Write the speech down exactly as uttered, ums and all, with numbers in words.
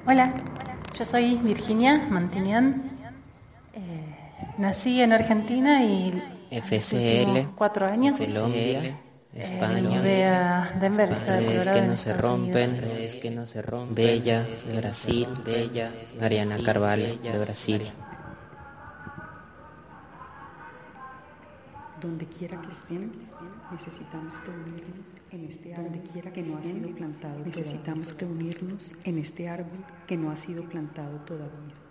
Hola, yo soy Virginia Mantinian. Eh, nací en Argentina y F los C L, últimos cuatro años Colombia, eh, me España, mudé a Denver, estado de redes Colorado, que en no se Estados rompen, Unidos. redes que no se rompen, Bella, de Brasil, Bella, Ariana Carvalho, de Brasil. Donde quiera que estén, necesitamos reunirnos en este árbol. Donde quiera que no ha sido plantado, necesitamos reunirnos en este árbol que no ha sido plantado todavía.